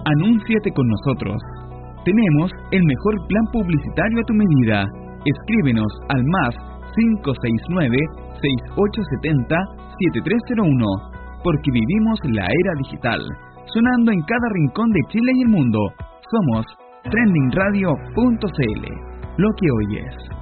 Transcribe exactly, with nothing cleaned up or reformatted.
Anúnciate con nosotros. Tenemos el mejor plan publicitario a tu medida. Escríbenos al más cinco seis nueve, seis ocho siete cero, siete tres cero uno, porque vivimos la era digital, sonando en cada rincón de Chile y el mundo. Somos trending radio punto c l, lo que oyes.